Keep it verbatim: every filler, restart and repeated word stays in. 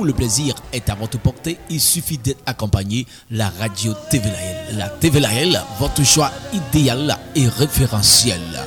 tout le plaisir est à votre portée. Il suffit d'être accompagné la radio T V L. La T V L, votre choix idéal et référentiel.